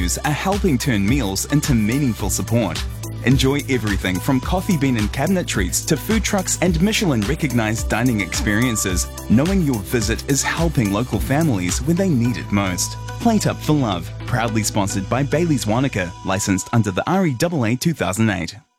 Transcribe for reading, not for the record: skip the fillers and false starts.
menus are helping turn meals into meaningful support. Enjoy everything from coffee bean and cabinet treats to food trucks and Michelin-recognised dining experiences, knowing your visit is helping local families when they need it most. Plate Up for Love, proudly sponsored by Bailey's Wanaka, licensed under the REAA 2008.